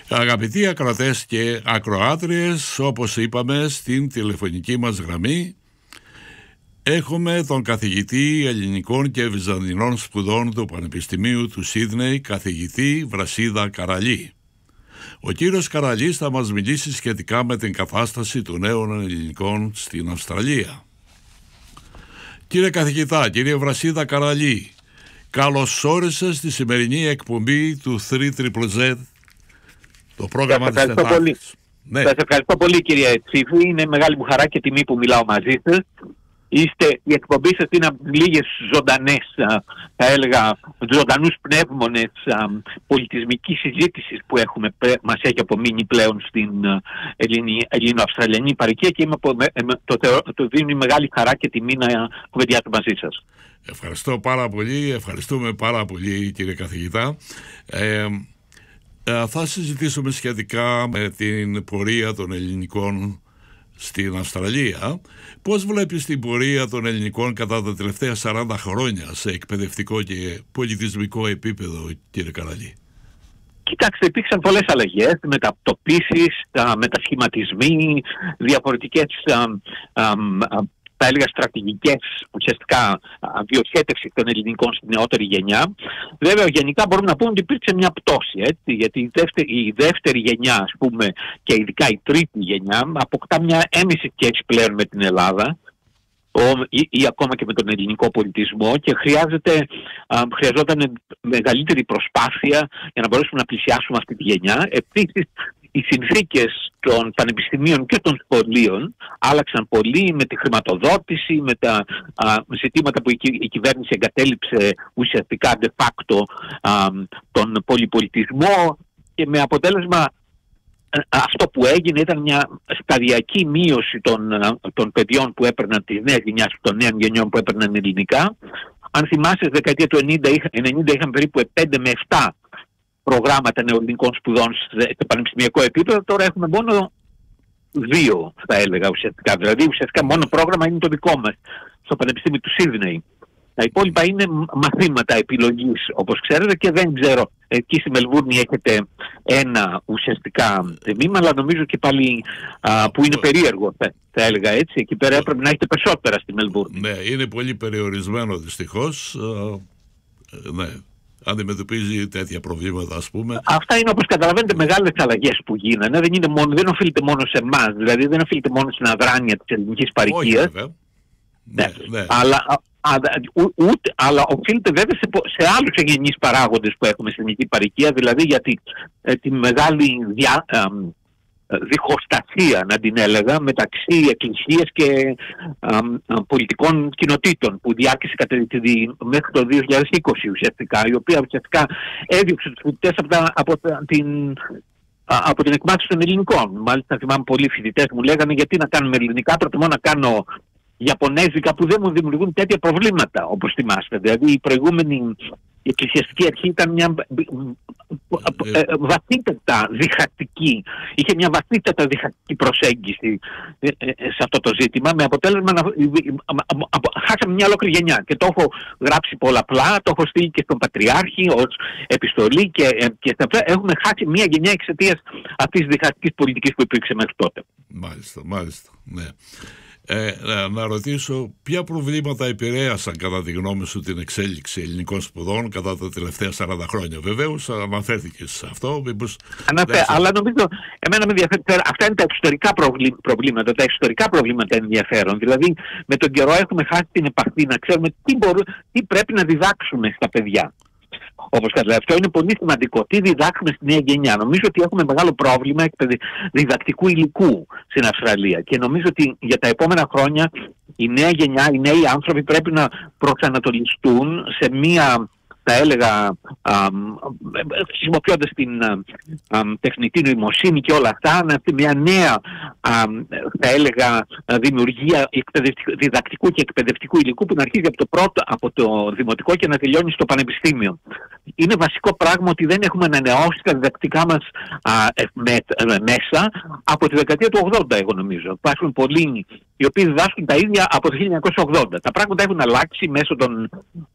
Αγαπητοί ακροατές και ακροάτριες, όπως είπαμε στην τηλεφωνική μας γραμμή έχουμε τον καθηγητή Ελληνικών και Βυζαντινών Σπουδών του Πανεπιστημίου του Σίδνεϊ, καθηγητή Βρασίδα Καραλή. Ο κύριος Καραλής θα μας μιλήσει σχετικά με την κατάσταση των νέων ελληνικών στην Αυστραλία. Κύριε καθηγητά, κύριε Βρασίδα Καραλή, καλώς όρισες στη σημερινή εκπομπή του 3ZZZ, το πρόγραμμα της Τετάρτης. Ναι. Σας ευχαριστώ πολύ, κύριε Τσίφη. Είναι μεγάλη μου χαρά και τιμή που μιλάω μαζί σας. Η εκπομπή σας είναι από τις λίγες ζωντανές, θα έλεγα, ζωντανούς πνεύμονες πολιτισμικής συζήτησης που μας έχει απομείνει πλέον στην Ελληνο-Αυστραλιανή παροικία και το δίνει μεγάλη χαρά και τιμή να κουβεντιάσω μαζί σας. Ευχαριστώ πάρα πολύ, ευχαριστούμε πάρα πολύ, κύριε καθηγητά. Θα συζητήσουμε σχετικά με την πορεία των ελληνικών στην Αυστραλία. Πώς βλέπεις την πορεία των ελληνικών κατά τα τελευταία 40 χρόνια σε εκπαιδευτικό και πολιτισμικό επίπεδο, κύριε Καραλή? Κοιτάξτε, υπήρξαν πολλές αλλαγές, μεταπτωπίσεις, μετασχηματισμοί, διαφορετικές θα έλεγα στρατηγικές ουσιαστικά διοχέτευση των ελληνικών στην νεότερη γενιά. Βέβαια, γενικά μπορούμε να πούμε ότι υπήρξε μια πτώση, έτσι, γιατί η δεύτερη γενιά, ας πούμε, και ειδικά η τρίτη γενιά, αποκτά μια έμεση σχέση πλέον με την Ελλάδα ή ακόμα και με τον ελληνικό πολιτισμό και χρειαζόταν μεγαλύτερη προσπάθεια για να μπορέσουμε να πλησιάσουμε αυτή τη γενιά. Επίσης, οι συνθήκες των πανεπιστημίων και των σχολείων άλλαξαν πολύ με τη χρηματοδότηση, με τα ζητήματα που η κυβέρνηση εγκατέλειψε ουσιαστικά de facto τον πολυπολιτισμό και με αποτέλεσμα αυτό που έγινε ήταν μια σταδιακή μείωση των παιδιών που έπαιρναν της νέας γενιάς, των νέων γενιών που έπαιρναν ελληνικά. Αν θυμάσαι, στη δεκαετία του 90 είχαμε περίπου 5 με 7 προγράμματα νεοελληνικών σπουδών στο πανεπιστημιακό επίπεδο. Τώρα έχουμε μόνο 2, θα έλεγα ουσιαστικά. Δηλαδή, ουσιαστικά μόνο πρόγραμμα είναι το δικό μας στο Πανεπιστήμιο του Σίδνεϊ. Τα υπόλοιπα είναι μαθήματα επιλογής, όπως ξέρετε, και δεν ξέρω. Εκεί στη Μελβούρνη έχετε ένα ουσιαστικά τμήμα, αλλά νομίζω και πάλι που είναι περίεργο, θα έλεγα έτσι. Εκεί πέρα έπρεπε να έχετε περισσότερα στη Μελβούρνη. Ναι, είναι πολύ περιορισμένο δυστυχώς. Ναι. Αντιμετωπίζει τέτοια προβλήματα, ας πούμε. Αυτά είναι, όπως καταλαβαίνετε, μεγάλες αλλαγές που γίνανε. Δεν οφείλεται μόνο σε εμάς, δηλαδή δεν οφείλεται μόνο στην αδράνεια της ελληνικής παροικίας. Ναι. Αλλά οφείλεται βέβαια σε άλλους εγγενείς παράγοντες που έχουμε στην ελληνική παροικία, δηλαδή για τη μεγάλη διχοστασία, να την έλεγα, μεταξύ εκκλησίας και πολιτικών κοινοτήτων που διάρκησε μέχρι το 2020 ουσιαστικά, η οποία ουσιαστικά έδιωξε τους φοιτητές από την εκμάθηση των ελληνικών. Μάλιστα θυμάμαι πολλοί φοιτητές μου λέγανε γιατί να κάνουμε ελληνικά, προτιμώ να κάνω Ιαπωνέζικα που δεν μου δημιουργούν τέτοια προβλήματα, όπως θυμάστε. Δηλαδή η προηγούμενη εκκλησιαστική αρχή ήταν μια βαθύτατα διχαστική, είχε μια βαθύτατα διχαστική προσέγγιση σε αυτό το ζήτημα, με αποτέλεσμα να χάσαμε μια ολόκληρη γενιά. Και το έχω γράψει πολλαπλά, το έχω στείλει και στον Πατριάρχη ως επιστολή και έχουμε χάσει μια γενιά εξαιτίας αυτής της διχαστικής πολιτικής που υπήρξε μέχρι τότε. Μάλιστα, ναι. Να ρωτήσω, ποια προβλήματα επηρέασαν κατά τη γνώμη σου την εξέλιξη ελληνικών σπουδών κατά τα τελευταία 40 χρόνια? Βεβαίως αναφέρθηκες σε αυτό. Αλλά νομίζω, εμένα με ενδιαφέρει, αυτά είναι τα εξωτερικά προβλήματα. Τα εξωτερικά προβλήματα είναι ενδιαφέρον. Δηλαδή, με τον καιρό έχουμε χάσει την επαφή να ξέρουμε τι πρέπει να διδάξουμε στα παιδιά. Όπως καταλαβαίνετε, αυτό είναι πολύ σημαντικό. Τι διδάξουμε στη νέα γενιά? Νομίζω ότι έχουμε μεγάλο πρόβλημα διδακτικού υλικού στην Αυστραλία και νομίζω ότι για τα επόμενα χρόνια η νέα γενιά, οι νέοι άνθρωποι πρέπει να προσανατολιστούν σε μία, θα έλεγα, χρησιμοποιώντας την τεχνητή νοημοσύνη και όλα αυτά, μια νέα, θα έλεγα, δημιουργία διδακτικού και εκπαιδευτικού υλικού που να αρχίζει από το δημοτικό και να τελειώνει στο πανεπιστήμιο. Είναι βασικό πράγμα ότι δεν έχουμε ανανεώσει τα διδακτικά μας μέσα από τη δεκαετία του 80, εγώ νομίζω. Υπάρχουν πολλοί οι οποίοι διδάσκουν τα ίδια από το 1980. Τα πράγματα έχουν αλλάξει μέσω των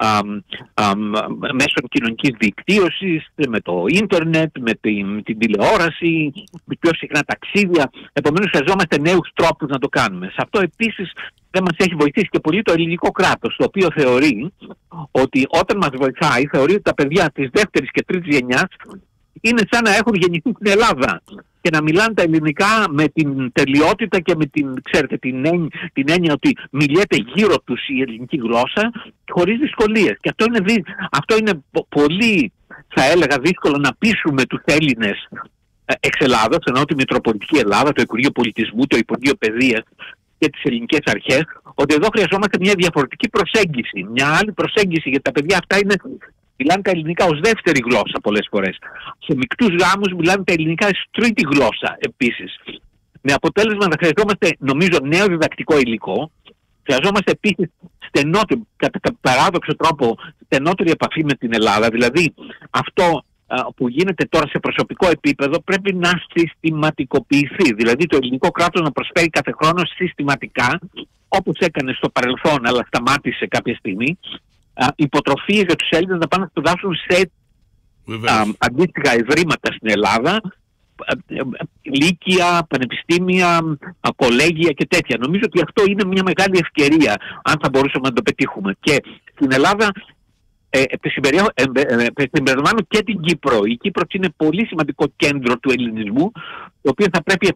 μέσω κοινωνικής δικτύωσης, με το ίντερνετ, με την τηλεόραση, με πιο συχνά ταξίδια. Επομένως χρειαζόμαστε νέους τρόπους να το κάνουμε. Σε αυτό επίσης δεν μας έχει βοηθήσει και πολύ το ελληνικό κράτος, το οποίο θεωρεί ότι όταν μας βοηθάει, θεωρεί ότι τα παιδιά της δεύτερης και τρίτης γενιάς είναι σαν να έχουν γεννηθεί στην Ελλάδα και να μιλάνε τα ελληνικά με την τελειότητα και με την έννοια ότι μιλιέται γύρω τους η ελληνική γλώσσα χωρίς δυσκολίες. Και αυτό είναι πολύ, θα έλεγα, δύσκολο να πείσουμε τους Έλληνες εξ Ελλάδας, ενώ τη Μητροπολιτική Ελλάδα, το Υπουργείο Πολιτισμού, το Υπουργείο Παιδείας και τις ελληνικές αρχές, ότι εδώ χρειαζόμαστε μια διαφορετική προσέγγιση. Μια άλλη προσέγγιση, γιατί τα παιδιά αυτά μιλάνε τα ελληνικά ως δεύτερη γλώσσα πολλές φορές. Σε μικτούς γάμους μιλάνε τα ελληνικά ως τρίτη γλώσσα επίσης. Με αποτέλεσμα να χρειαζόμαστε, νομίζω, νέο διδακτικό υλικό. Χρειαζόμαστε επίσης κατά παράδοξο τρόπο στενότερη επαφή με την Ελλάδα. Δηλαδή αυτό που γίνεται τώρα σε προσωπικό επίπεδο πρέπει να συστηματικοποιηθεί. Δηλαδή το ελληνικό κράτος να προσφέρει κάθε χρόνο συστηματικά, όπως έκανε στο παρελθόν αλλά σταμάτησε κάποια στιγμή, υποτροφίες για τους Έλληνες να πάνε να σπουδάσουν σε αντίστοιχα ιδρύματα στην Ελλάδα, λύκεια, πανεπιστήμια, κολέγια και τέτοια. Νομίζω ότι αυτό είναι μια μεγάλη ευκαιρία αν θα μπορούσαμε να το πετύχουμε. Και στην Ελλάδα συμπεριλαμβάνω και την Κύπρο. Η Κύπρος είναι πολύ σημαντικό κέντρο του ελληνισμού, το οποίο θα πρέπει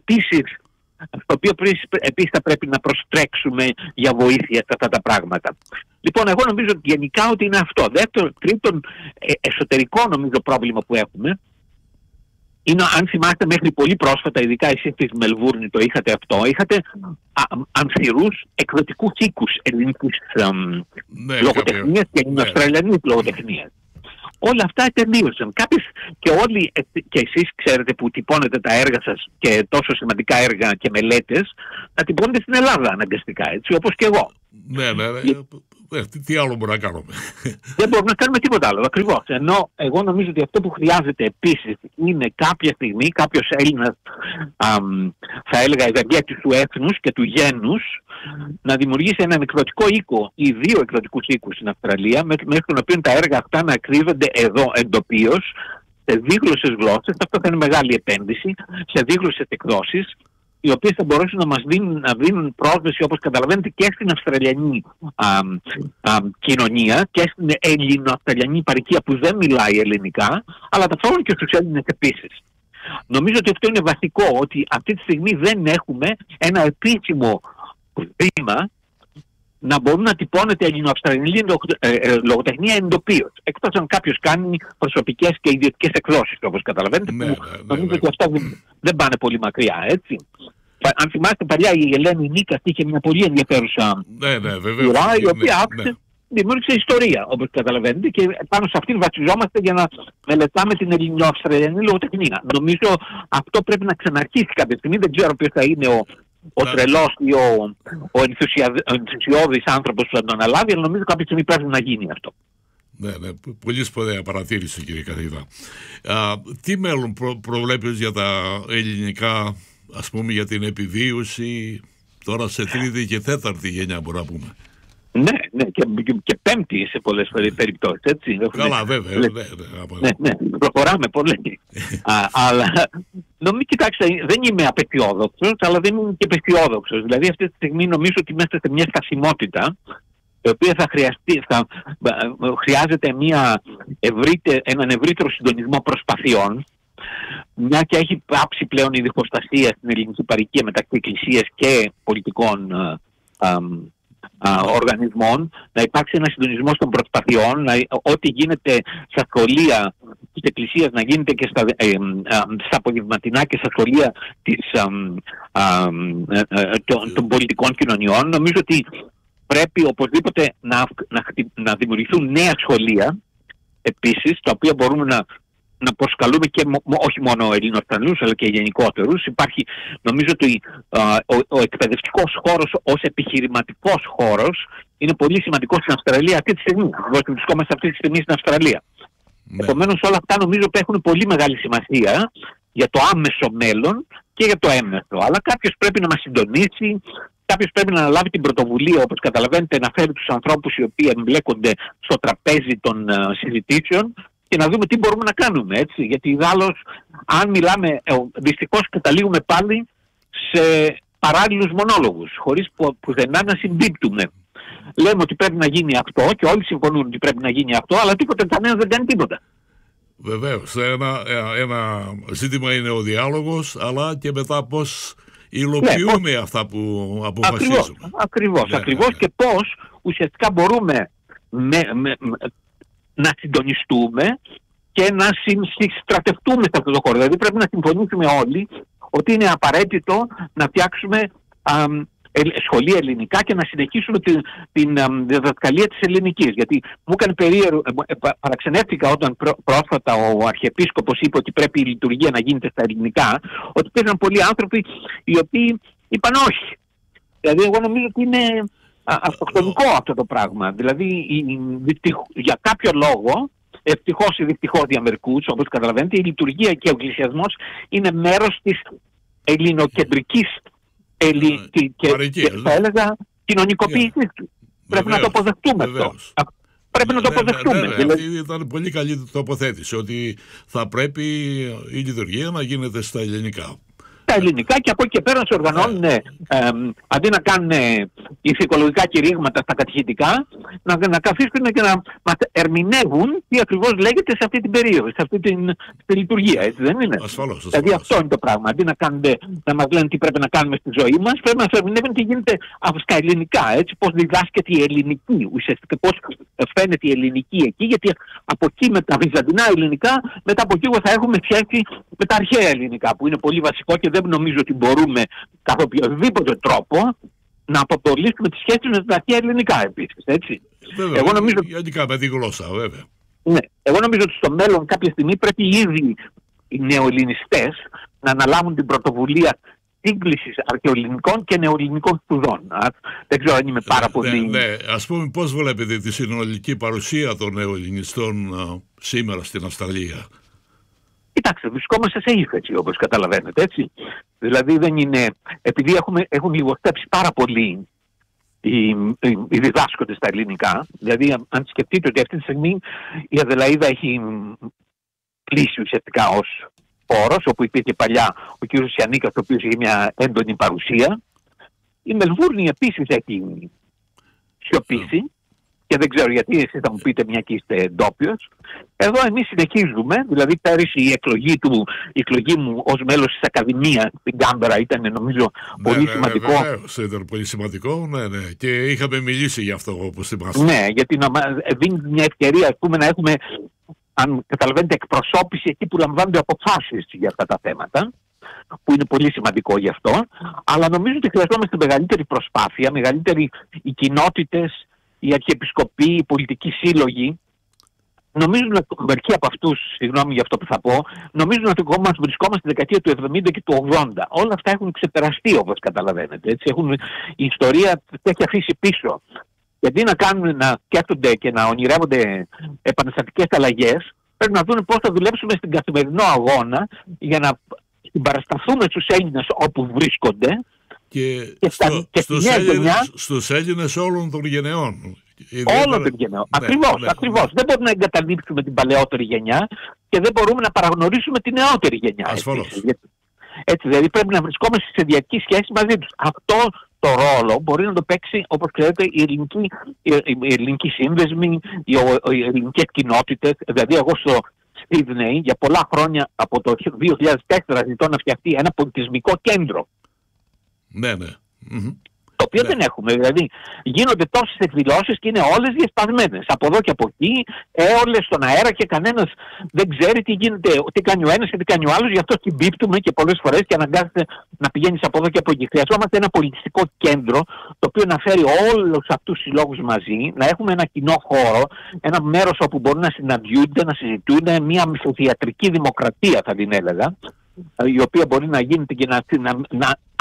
επίσης θα πρέπει να προστρέξουμε για βοήθεια σε αυτά τα πράγματα. Λοιπόν, εγώ νομίζω ότι γενικά ότι είναι αυτό. Τρίτον, εσωτερικό νομίζω πρόβλημα που έχουμε είναι, αν θυμάστε μέχρι πολύ πρόσφατα, ειδικά εσείς στη Μελβούρνη το είχατε αυτό, είχατε ανθυρούς εκδοτικούς οίκους ελληνικής λογοτεχνίας και αυστραλιανής λογοτεχνίας. Όλα αυτά τελείωσαν. Και όλοι, και εσείς ξέρετε που τυπώνετε τα έργα σας και τόσο σημαντικά έργα και μελέτες, να τυπώνετε στην Ελλάδα αναγκαστικά, έτσι, όπως και εγώ. Ναι. Τι άλλο μπορούμε να κάνουμε? Δεν μπορούμε να κάνουμε τίποτα άλλο, ακριβώς. Ενώ εγώ νομίζω ότι αυτό που χρειάζεται επίσης είναι κάποια στιγμή κάποιος Έλληνας, θα έλεγα ευεργέτης του έθνους και του γένους, να δημιουργήσει έναν εκδοτικό οίκο ή δύο εκδοτικούς οίκους στην Αυστραλία, μέχρι τον οποίο τα έργα αυτά να εκδίδονται εδώ εντοπίως, σε δίγλωσσες γλώσσες. Αυτό θα είναι μεγάλη επένδυση, σε δίγλωσσες εκδόσεις, οι οποίες θα μπορέσουν να δίνουν πρόσβαση, όπως καταλαβαίνετε, και στην Αυστραλιανή κοινωνία και στην Έλληνο-Αυστραλιανή παροικία που δεν μιλάει ελληνικά, αλλά ταυτόχρονα και στους Έλληνες επίσης. Νομίζω ότι αυτό είναι βασικό, ότι αυτή τη στιγμή δεν έχουμε ένα επίσημο βήμα να μπορούν να τυπώνεται ελληνοαυστραλιανή λογοτεχνία εντοπίως. Εκτός αν κάποιος κάνει προσωπικές και ιδιωτικές εκδόσεις, όπως καταλαβαίνετε, που νομίζω ότι αυτά δεν πάνε πολύ μακριά, έτσι. Αν θυμάστε, παλιά η Ελένη Νίκας είχε μια πολύ ενδιαφέρουσα σειρά, η οποία δημιούργησε ιστορία, όπως καταλαβαίνετε, και πάνω σε αυτήν βασιζόμαστε για να μελετάμε την ελληνοαυστραλιανή λογοτεχνία. Νομίζω αυτό πρέπει να ξαναρχίσει κάποια στιγμή. Δεν ξέρω ποιος θα είναι ο τρελός ή ο ενθουσιώδης άνθρωπος που θα τον αναλάβει, αλλά νομίζω κάποια στιγμή πρέπει να γίνει αυτό. Ναι, πολύ σπουδαία παρατήρηση, κύριε καθηγητά. Τι μέλλον προβλέπεις για τα ελληνικά, ας πούμε, για την επιβίωση τώρα σε τρίτη και τέταρτη γενιά, μπορούμε να πούμε? Ναι, και πέμπτη σε πολλές περιπτώσεις, έτσι. Καλά, βέβαια. Ναι, προχωράμε πολύ. Αλλά νομίζω, κοιτάξτε, δεν είμαι απεσιόδοξος, αλλά δεν είμαι και πεσιόδοξος. Δηλαδή αυτή τη στιγμή νομίζω ότι είμαστε σε μια στασιμότητα, η οποία χρειάζεται έναν ευρύτερο συντονισμό προσπαθειών, μια και έχει πάψει πλέον η διχοστασία στην ελληνική παροικία μεταξύ εκκλησίας και πολιτικών οργανισμών, να υπάρξει ένα συντονισμό των προσπαθειών, ό,τι γίνεται στα σχολεία της Εκκλησίας να γίνεται και στα απογευματινά και στα σχολεία των πολιτικών κοινωνιών. Νομίζω ότι πρέπει οπωσδήποτε να δημιουργηθούν νέα σχολεία επίσης, τα οποία μπορούμε να προσκαλούμε και όχι μόνο Ελληνοαυστραλιούς αλλά και γενικότερους. Υπάρχει, νομίζω ότι ο εκπαιδευτικός χώρος ως επιχειρηματικός χώρος είναι πολύ σημαντικός στην Αυστραλία αυτή τη στιγμή. Βρισκόμαστε αυτή τη στιγμή στην Αυστραλία. Ναι. Επομένως όλα αυτά νομίζω ότι έχουν πολύ μεγάλη σημασία για το άμεσο μέλλον και για το έμεσο. Αλλά κάποιος πρέπει να μας συντονίσει, κάποιος πρέπει να αναλάβει την πρωτοβουλία, όπως καταλαβαίνετε, να φέρει τους ανθρώπους οι οποίοι εμπλέκονται στο τραπέζι των συζητήσεων και να δούμε τι μπορούμε να κάνουμε, έτσι. Γιατί ιδάλλως, αν μιλάμε, δυστυχώς καταλήγουμε πάλι σε παράλληλους μονόλογους, χωρίς πουθενά να συμπίπτουμε. Λέμε ότι πρέπει να γίνει αυτό και όλοι συμφωνούν ότι πρέπει να γίνει αυτό, αλλά κανένας δεν κάνει τίποτα. Βεβαίως, ένα ζήτημα είναι ο διάλογος, αλλά και μετά πώς υλοποιούμε αυτά που αποφασίζουμε. Ακριβώς. Και πώς ουσιαστικά μπορούμε να συντονιστούμε και να συστρατευτούμε σε αυτό το χώρο. Δηλαδή πρέπει να συμφωνήσουμε όλοι ότι είναι απαραίτητο να φτιάξουμε σχολεία ελληνικά και να συνεχίσουμε την διδασκαλία της ελληνικής. Γιατί μου έκανε παραξενεύτηκα όταν πρόσφατα ο Αρχιεπίσκοπος είπε ότι πρέπει η λειτουργία να γίνεται στα ελληνικά, ότι υπήρχαν πολλοί άνθρωποι οι οποίοι είπαν όχι. Δηλαδή εγώ νομίζω ότι είναι αυτοκτονικό αυτό το πράγμα. Δηλαδή για κάποιο λόγο, ευτυχώς ή δυστυχώς για μερικούς, όπως καταλαβαίνετε, η λειτουργία και ο εκκλησιασμός είναι μέρος της ελληνοκεντρικής και θα έλεγα κοινωνικοποίησης του. Πρέπει να το αποδεχτούμε αυτό. Πρέπει να το αποδεχτούμε. Αυτή ήταν πολύ καλή τοποθέτηση, ότι θα πρέπει η λειτουργία να γίνεται στα ελληνικά. Τα ελληνικά και από εκεί και πέρα να σε οργανώνουν, αντί να κάνουν ηθικολογικά κηρύγματα στα κατηχητικά, να καθίσουν και να μας ερμηνεύουν τι ακριβώς λέγεται σε αυτή την περίοδο, σε αυτή τη λειτουργία, έτσι δεν είναι? Ασφαλώς. Δηλαδή αυτό είναι το πράγμα. Αντί να μας λένε τι πρέπει να κάνουμε στη ζωή μας, πρέπει να μας ερμηνεύουν τι γίνεται στα ελληνικά, έτσι, πώς διδάσκεται η ελληνική, ουσιαστικά πώς φαίνεται η ελληνική εκεί, γιατί από εκεί με τα βυζαντινά ελληνικά, μετά από εκεί θα έχουμε σχέση με τα αρχαία ελληνικά, που είναι πολύ βασικό και δεν νομίζω ότι μπορούμε καθ' οποιοδήποτε τρόπο να αποπολίσουμε τις σχέσεις με τα αρχαία ελληνικά επίσης, έτσι. Βέβαια, εγώ νομίζω, γενικά με τη γλώσσα, βέβαια. Ναι, εγώ νομίζω ότι στο μέλλον κάποια στιγμή πρέπει ήδη οι νεοελληνιστές να αναλάβουν την πρωτοβουλία σύγκλησης αρχαιοελληνικών και νεοελληνικών σπουδών. Δεν ξέρω αν είμαι πάρα πολύ... Ναι, ας πούμε πώς βλέπετε τη συνολική παρουσία των νεοελληνιστών σήμερα στην Αυστραλία? Κοιτάξτε, βρισκόμαστε σε ύφεση, όπως καταλαβαίνετε, έτσι. Δηλαδή δεν είναι... Επειδή έχουν λιγοστέψει πάρα πολύ οι διδάσκοντες στα ελληνικά, δηλαδή αν σκεφτείτε ότι αυτή τη στιγμή η Αδελαΐδα έχει κλείσει ουσιαστικά ως χώρος, όπου υπήρχε παλιά ο κ. Σιανίκας, ο οποίος είχε μια έντονη παρουσία. Η Μελβούρνη επίσης έχει σιωπήσει. Και δεν ξέρω γιατί, εσείς θα μου πείτε μια και είστε ντόπιος. Εδώ εμείς συνεχίζουμε, δηλαδή πέρυσι η εκλογή μου ως μέλος της Ακαδημίας στην Κάμπερα ήταν νομίζω πολύ σημαντικό. Ναι, ήταν πολύ σημαντικό, ναι. Και είχαμε μιλήσει γι' αυτό, όπως θυμάστε. Ναι, γιατί δίνει μια ευκαιρία, ας πούμε, να έχουμε, αν καταλαβαίνετε, εκπροσώπηση εκεί που λαμβάνονται αποφάσεις για αυτά τα θέματα, που είναι πολύ σημαντικό γι' αυτό. Αλλά νομίζω ότι χρειαζόμαστε μεγαλύτερη προσπάθεια, οι κοινότητες, οι αρχιεπισκοποί, οι πολιτικοί σύλλογοι, νομίζουν ότι μερικοί από αυτούς, συγγνώμη για αυτό που θα πω, νομίζουν ότι βρισκόμαστε στη δεκαετία του 70 και του 80. Όλα αυτά έχουν ξεπεραστεί, όπως καταλαβαίνετε. Έτσι. Η ιστορία τα έχει αφήσει πίσω. Γιατί να σκέφτονται και να ονειρεύονται επαναστατικές αλλαγές, πρέπει να δουν πώς θα δουλέψουμε στην καθημερινό αγώνα για να συμπαρασταθούμε στους Έλληνες όπου βρίσκονται. Και στους Έλληνες όλων των γενεών. Όλων των γενεών. Ακριβώς. Δεν μπορούμε να εγκαταλείψουμε την παλαιότερη γενιά και δεν μπορούμε να παραγνωρίσουμε τη νεότερη γενιά. Ασφαλώς. Έτσι, δηλαδή πρέπει να βρισκόμαστε σε διαρκή σχέση μαζί τους. Αυτό το ρόλο μπορεί να το παίξει, όπως ξέρετε, η ελληνική σύνδεσμη, οι ελληνικές κοινότητες. Δηλαδή εγώ στο Σίδνεϊ για πολλά χρόνια, από το 2004, ζητώ να φτιαχτεί ένα πολιτισμικό κέντρο. Ναι. Το οποίο δεν έχουμε. Δηλαδή γίνονται τόσες εκδηλώσεις και είναι όλες διασπασμένες. Από εδώ και από εκεί, όλες στον αέρα και κανένας δεν ξέρει τι γίνεται, τι κάνει ο ένας και τι κάνει ο άλλος. Γι' αυτό συμπίπτουμε και πολλές φορές και αναγκάζεται να πηγαίνεις από εδώ και από εκεί. Χρειαζόμαστε ένα πολιτιστικό κέντρο το οποίο να φέρει όλους αυτούς τους συλλόγους μαζί, να έχουμε ένα κοινό χώρο, ένα μέρος όπου μπορούν να συναντιούνται, να συζητούν, μια μυθοθιατρική δημοκρατία θα την έλεγα, η οποία μπορεί να γίνεται και να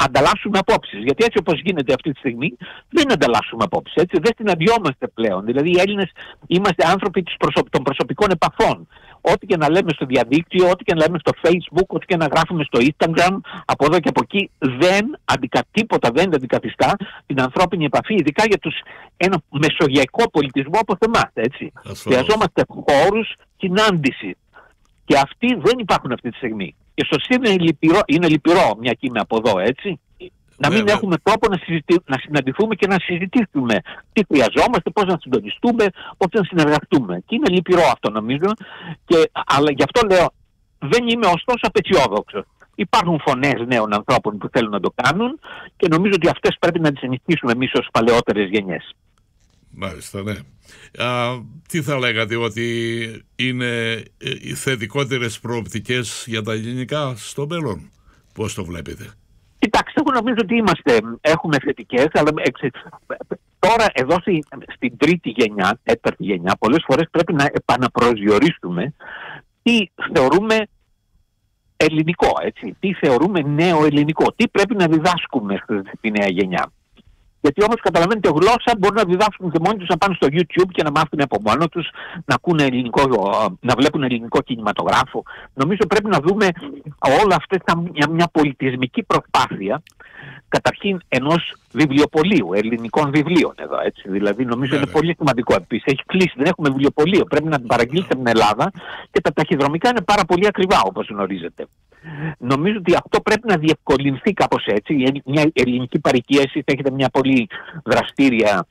ανταλλάσσουμε απόψεις. Γιατί έτσι όπως γίνεται αυτή τη στιγμή δεν ανταλλάσσουμε απόψεις. Έτσι, δεν συναντιόμαστε πλέον. Δηλαδή οι Έλληνες είμαστε άνθρωποι των προσωπικών επαφών. Ό,τι και να λέμε στο διαδίκτυο, ό,τι και να λέμε στο Facebook, ό,τι και να γράφουμε στο Instagram, από εδώ και από εκεί, τίποτα δεν αντικαθιστά την ανθρώπινη επαφή, ειδικά για ένα μεσογειακό πολιτισμό όπως εμάς. Χρειαζόμαστε χώρους συνάντησης. Και αυτοί δεν υπάρχουν αυτή τη στιγμή. Και στο Σίδνεϊ είναι λυπηρό, μια και είμαι από εδώ, έτσι. Να μην έχουμε τρόπο να συναντηθούμε και να συζητήσουμε τι χρειαζόμαστε, πώς να συντονιστούμε, πώς να συνεργαστούμε. Και είναι λυπηρό αυτό νομίζω. Αλλά γι' αυτό λέω, δεν είμαι ωστόσο απεσιόδοξος. Υπάρχουν φωνές νέων ανθρώπων που θέλουν να το κάνουν και νομίζω ότι αυτές πρέπει να τις ενισχύσουμε εμείς ως παλαιότερες γενιές. Μάλιστα, ναι. Τι θα λέγατε ότι είναι οι θετικότερες προοπτικές για τα ελληνικά στο μέλλον? Πώς το βλέπετε? Κοιτάξτε, εγώ νομίζω ότι έχουμε θετικές, αλλά τώρα εδώ στην τέταρτη γενιά, πολλές φορές πρέπει να επαναπροσδιορίσουμε τι θεωρούμε ελληνικό, έτσι, τι θεωρούμε νέο ελληνικό, τι πρέπει να διδάσκουμε στη νέα γενιά. Γιατί όμως καταλαβαίνετε, γλώσσα μπορούν να διδάσκουν και μόνοι τους, να πάνε στο YouTube και να μάθουν από μόνο τους, να βλέπουν ελληνικό κινηματογράφο. Νομίζω πρέπει να δούμε όλα αυτά μια πολιτισμική προσπάθεια, καταρχήν ενός βιβλιοπωλείου, ελληνικών βιβλίων εδώ, έτσι. Δηλαδή νομίζω είναι πολύ σημαντικό επίσης. Έχει κλείσει, δεν έχουμε βιβλιοπωλείο. Πρέπει να την παραγγείλετε από την Ελλάδα και τα ταχυδρομικά είναι πάρα πολύ ακριβά, όπως γνωρίζετε. Νομίζω ότι αυτό πρέπει να διευκολυνθεί κάπως έτσι. Μια ελληνική παροικία, εσείς έχετε μια πολύ δραστήρια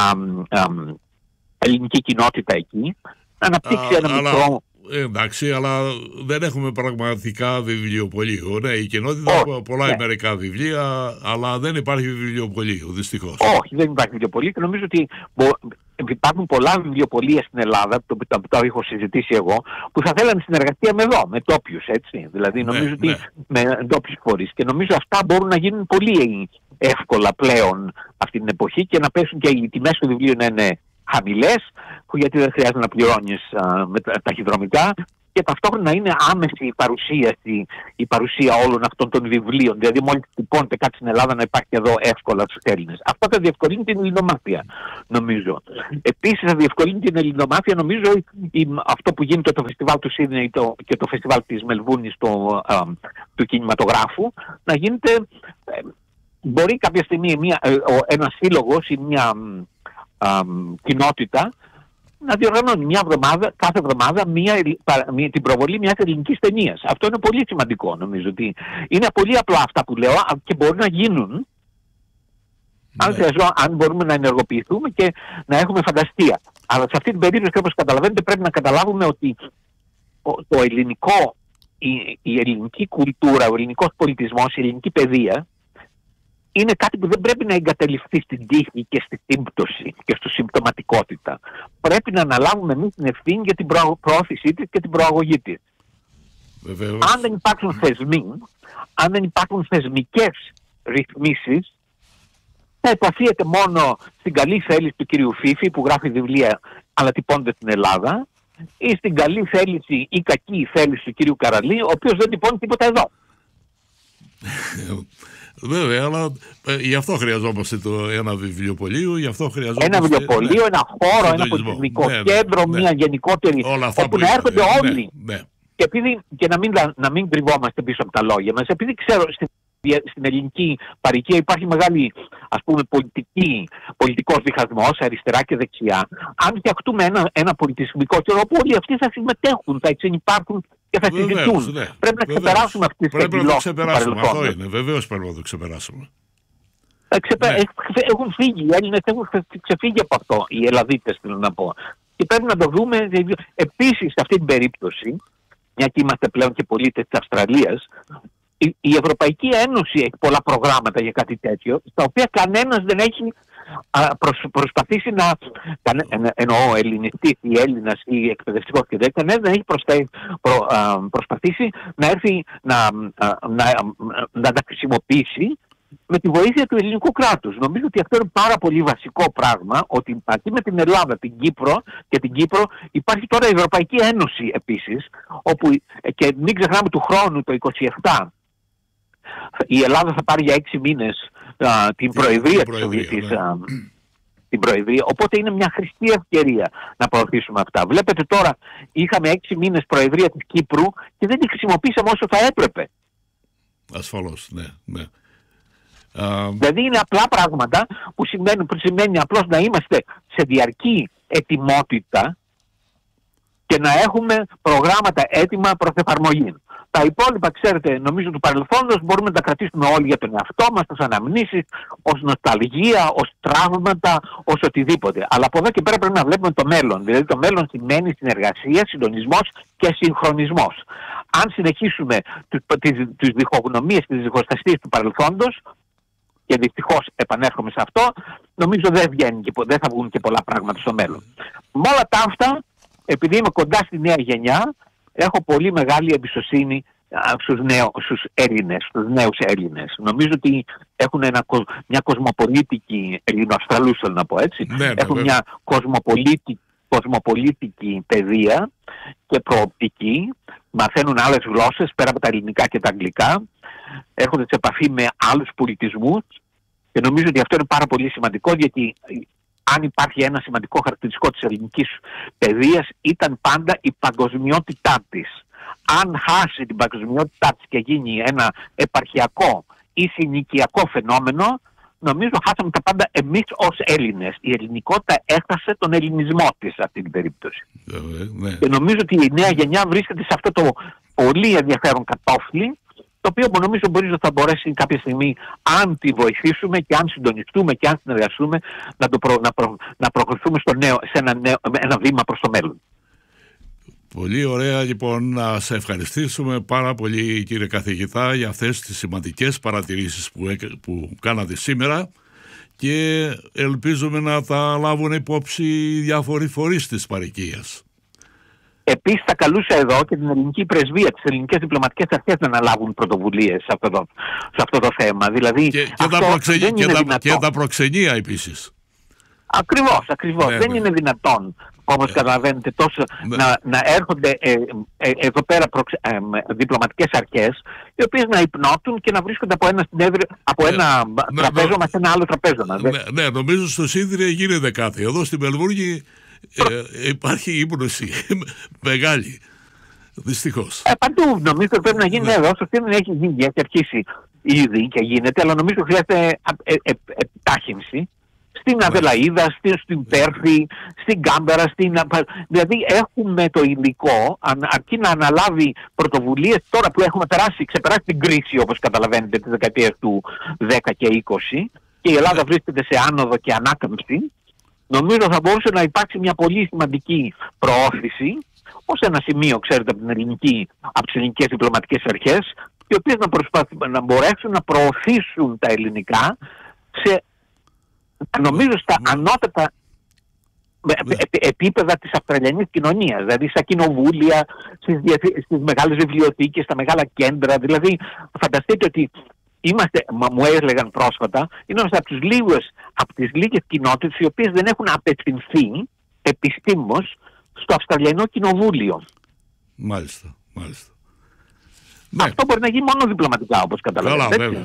ελληνική κοινότητα εκεί. Να αναπτύξει ένα μικρό... Εντάξει, αλλά δεν έχουμε πραγματικά βιβλιοπωλείο. Ναι, η κοινότητα πολλά μερικά βιβλία, αλλά δεν υπάρχει βιβλιοπωλείο, δυστυχώς. Όχι, δεν υπάρχει βιβλιοπωλείο και νομίζω ότι υπάρχουν πολλά βιβλιοπωλεία στην Ελλάδα, που τα έχω συζητήσει εγώ, που θα θέλανε συνεργασία με ντόπιους, έτσι. Δηλαδή νομίζω ότι με ντόπιους φορείς. Και νομίζω αυτά μπορούν να γίνουν πολύ εύκολα πλέον αυτή την εποχή και να πέσουν και οι τιμές του βιβλίου να είναι χαμηλές, γιατί δεν χρειάζεται να πληρώνεις με ταχυδρομικά, και ταυτόχρονα είναι άμεση η παρουσία όλων αυτών των βιβλίων. Δηλαδή, μόλις τυπώνεται κάτι στην Ελλάδα, να υπάρχει εδώ εύκολα στους Έλληνες. Αυτό θα διευκολύνει την ελληνομάθεια, νομίζω. Επίσης, θα διευκολύνει την ελληνομάθεια, νομίζω, αυτό που γίνεται το φεστιβάλ του Σίδνεϊ και το φεστιβάλ της Μελβούρνης του κινηματογράφου, να γίνεται. Μπορεί κάποια στιγμή ένας σύλλογος ή μια κοινότητα να διοργανώνει κάθε εβδομάδα την προβολή μιας ελληνικής ταινίας. Αυτό είναι πολύ σημαντικό, νομίζω. Ότι είναι πολύ απλά αυτά που λέω και μπορούν να γίνουν αν μπορούμε να ενεργοποιηθούμε και να έχουμε φανταστία. Αλλά σε αυτή την περίπτωση, όπως καταλαβαίνετε, πρέπει να καταλάβουμε ότι το ελληνικό, η ελληνική κουλτούρα, ο ελληνικός πολιτισμός, η ελληνική παιδεία είναι κάτι που δεν πρέπει να εγκαταλειφθεί στην τύχη και στη σύμπτωση και στη συμπτωματικότητα. Πρέπει να αναλάβουμε εμείς την ευθύνη για την προώθησή της και την προαγωγή της. Αν δεν υπάρξουν θεσμοί, αν δεν υπάρχουν θεσμικές ρυθμίσεις, θα επαφίεται μόνο στην καλή θέληση του κυρίου Φίφη, που γράφει βιβλία αλλά τυπώνεται στην Ελλάδα, ή στην καλή θέληση ή κακή θέληση του κυρίου Καραλή, ο οποίος δεν τυπώνει τίποτα εδώ. Βέβαια, αλλά γι' αυτό χρειαζόμαστε ένα βιβλιοπωλείο, γι' αυτό χρειαζόμαστε ένα βιβλιοπωλείο, ένα χώρο, ένα πολιτισμικό κέντρο, μια γενικότερη, όπου να έρχονται όλοι. Και να μην κρυβόμαστε πίσω από τα λόγια μας, επειδή ξέρω στην ελληνική παροικία υπάρχει μεγάλη, ας πούμε, πολιτικός διχασμός αριστερά και δεξιά. Αν φτιαχτούμε ένα πολιτισμικό κέντρο όπου όλοι αυτοί θα συμμετέχουν, θα εξενυπάρχουν και θα συζητούν. Πρέπει να ξεπεράσουμε αυτή τη Πρέπει να το ξεπεράσουμε. Αυτό είναι. Βεβαίως πρέπει να το ξεπεράσουμε. Έχουν φύγει οι Έλληνες, έχουν ξεφύγει από αυτό οι Ελλαδίτες, θέλω να πω. Και πρέπει να το δούμε. Επίσης, σε αυτή την περίπτωση, μια και είμαστε πλέον και πολίτες της Αυστραλίας, η Ευρωπαϊκή Ένωση έχει πολλά προγράμματα για κάτι τέτοιο, στα οποία κανένας δεν έχει προσπαθήσει να, εννοώ ελληνιστής ή Έλληνας ή εκπαιδευτικός και τέτοια, κανένας δεν έχει προσπαθήσει να έρθει να τα χρησιμοποιήσει με τη βοήθεια του ελληνικού κράτους. Νομίζω ότι αυτό είναι πάρα πολύ βασικό πράγμα, ότι μαζί με την Ελλάδα, την Κύπρο υπάρχει τώρα η Ευρωπαϊκή Ένωση επίσης, όπου, και μην ξεχνάμε του χρόνου το 27, η Ελλάδα θα πάρει για 6 μήνες την προεδρία της Σοβιετικής, την προεδρία, οπότε είναι μια χρηστή ευκαιρία να προωθήσουμε αυτά. Βλέπετε τώρα, είχαμε 6 μήνες προεδρία της Κύπρου και δεν τη χρησιμοποίησαμε όσο θα έπρεπε. Ασφαλώς, ναι. Δηλαδή είναι απλά πράγματα που σημαίνει απλώς να είμαστε σε διαρκή ετοιμότητα και να έχουμε προγράμματα έτοιμα προς εφαρμογή. Τα υπόλοιπα, ξέρετε, νομίζω του παρελθόντος μπορούμε να τα κρατήσουμε όλοι για τον εαυτό μας, ως αναμνήσεις, ως νοσταλγία, ως τραύματα, ως οτιδήποτε. Αλλά από εδώ και πέρα πρέπει να βλέπουμε το μέλλον. Δηλαδή το μέλλον σημαίνει συνεργασία, συντονισμός και συγχρονισμός. Αν συνεχίσουμε τις διχογνωμίες και τις διχοστασίες του παρελθόντος, και δυστυχώς επανέρχομαι σε αυτό, νομίζω δεν θα βγουν και πολλά πράγματα στο μέλλον. Με όλα τα αυτά, επειδή είμαι κοντά στη νέα γενιά, έχω πολύ μεγάλη εμπιστοσύνη στους Έλληνες, στους νέους Έλληνες. Νομίζω ότι έχουν μια κοσμοπολίτικη, Ελληνοαυστραλούς θέλω να πω έτσι, έχουν μια κοσμοπολίτικη παιδεία και προοπτική, μαθαίνουν άλλες γλώσσες πέρα από τα ελληνικά και τα αγγλικά, έρχονται σε επαφή με άλλους πολιτισμούς και νομίζω ότι αυτό είναι πάρα πολύ σημαντικό, γιατί αν υπάρχει ένα σημαντικό χαρακτηριστικό της ελληνικής παιδείας ήταν πάντα η παγκοσμιότητά της. Αν χάσει την παγκοσμιότητά της και γίνει ένα επαρχιακό ή συνοικιακό φαινόμενο, νομίζω χάσαμε τα πάντα εμείς ως Έλληνες. Η ελληνικότητα έχασε τον ελληνισμό της σε αυτή την περίπτωση. Ναι. Και νομίζω ότι η νέα γενιά βρίσκεται σε αυτό το πολύ ενδιαφέρον κατόφλι, το οποίο νομίζω θα μπορέσει κάποια στιγμή, αν τη βοηθήσουμε και αν συντονιστούμε και αν συνεργαστούμε, να προχωρήσουμε σε ένα βήμα προς το μέλλον. Πολύ ωραία, λοιπόν, να σε ευχαριστήσουμε πάρα πολύ, κύριε καθηγητά, για αυτές τις σημαντικές παρατηρήσεις που κάνατε σήμερα και ελπίζουμε να τα λάβουν υπόψη οι διάφοροι φορείς της παροικίας. Επίσης θα καλούσα εδώ και την ελληνική πρεσβεία, τις ελληνικές διπλωματικές αρχές να αναλάβουν πρωτοβουλίες σε αυτό το θέμα. Δηλαδή, και τα προξενία επίσης. Ακριβώς. Δεν είναι δυνατόν, όπως καταλαβαίνετε, τόσο να έρχονται εδώ πέρα διπλωματικές αρχές, οι οποίες να υπνώτουν και να βρίσκονται από ένα τραπέζο σε ένα άλλο τραπέζο. Ναι, νομίζω στο Σίδνεϊ γίνεται κάτι. Εδώ στη Μελβούρνη υπάρχει ύπνωση μεγάλη, δυστυχώς. Παντού νομίζω πρέπει να γίνει εδώ. Στο Σίδνεϊ έχει αρχίσει ήδη και γίνεται, αλλά νομίζω χρειάζεται επιτάχυνση. Στην Αδελαΐδα, στην Πέρθη, στην Κάμπερα, δηλαδή έχουμε το υλικό, αρκεί να αναλάβει πρωτοβουλίες τώρα που έχουμε ξεπεράσει την κρίση, όπως καταλαβαίνετε, τις δεκαετίες του 10 και 20 και η Ελλάδα βρίσκεται σε άνοδο και ανάκαμψη. Νομίζω θα μπορούσε να υπάρξει μια πολύ σημαντική προώθηση ως ένα σημείο, ξέρετε, από τις ελληνικές διπλωματικές αρχές, οι οποίες να μπορέσουν να προωθήσουν τα ελληνικά νομίζω στα ανώτατα επίπεδα της Αυστραλιανής κοινωνίας, δηλαδή στα κοινοβούλια, στις μεγάλες βιβλιοθήκες, στα μεγάλα κέντρα. Δηλαδή φανταστείτε ότι μου έλεγαν πρόσφατα, είμαστε από τις λίγες κοινότητες οι οποίες δεν έχουν απευθυνθεί επιστήμως στο Αυστραλιανό Κοινοβούλιο. Μάλιστα. Αυτό μπορεί να γίνει μόνο διπλωματικά, όπως καταλαβαίνετε.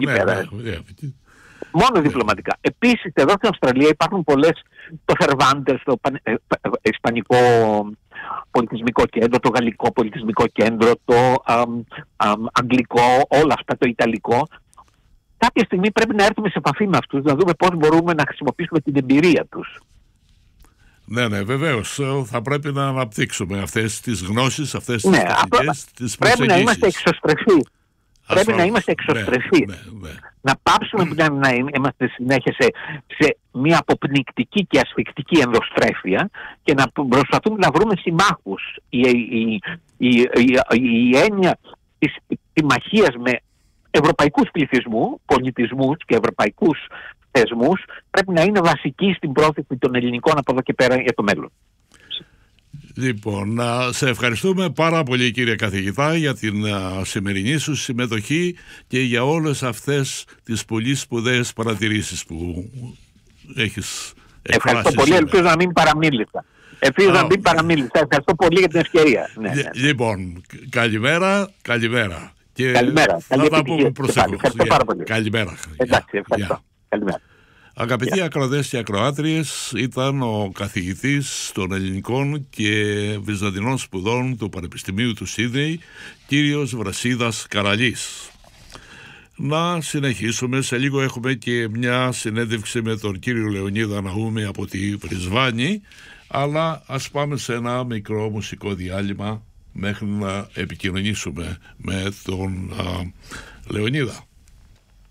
Μόνο διπλωματικά. Επίσης, εδώ στην Αυστραλία υπάρχουν πολλές, το Cervantes, το Ισπανικό Πολιτισμικό Κέντρο, το Γαλλικό Πολιτισμικό Κέντρο, το Αγγλικό, όλα αυτά, το Ιταλικό. Κάποια στιγμή πρέπει να έρθουμε σε επαφή με αυτούς, να δούμε πώς μπορούμε να χρησιμοποιήσουμε την εμπειρία τους. Ναι, βεβαίως. Θα πρέπει να αναπτύξουμε αυτές τις γνώσεις, αυτές τις τεχνικές, τις προσεγγίσεις. Πρέπει να είμαστε εξωστρεφείς. Πρέπει να είμαστε εξωστρεφείς. Να πάψουμε να είμαστε συνέχεια σε μια αποπνικτική και ασφικτική ενδοστρέφεια και να προσπαθούμε να βρούμε συμμάχους. Η έννοια της συμμαχίας με ευρωπαϊκούς πολιτισμούς και ευρωπαϊκούς θεσμούς πρέπει να είναι βασική στην πρόθεση των ελληνικών από εδώ και πέρα για το μέλλον. Λοιπόν, σε ευχαριστούμε πάρα πολύ, κύριε καθηγητά, για την σημερινή σου συμμετοχή και για όλες αυτές τις πολύ σπουδαίες παρατηρήσεις που έχεις εκφράσει. Ευχαριστώ πολύ, ελπίζω να μην παραμίλησα. Ευχαριστώ πολύ για την ευκαιρία. Λοιπόν, καλημέρα Και καλημέρα. να τα πούμε προσεχώς. Ευχαριστώ πάρα πολύ. Καλημέρα. Εντάξει, ευχαριστώ. Καλημέρα. Αγαπητοί ακροατές και ακροάτριες, ήταν ο καθηγητής των ελληνικών και βυζαντινών σπουδών του Πανεπιστημίου του Σίδνεϊ, κύριος Βρασίδας Καραλής. Να συνεχίσουμε, σε λίγο έχουμε και μια συνέντευξη με τον κύριο Λεωνίδα Ναούμη από τη Βρισβάνη, αλλά ας πάμε σε ένα μικρό μουσικό διάλειμμα μέχρι να επικοινωνήσουμε με τον Λεωνίδα.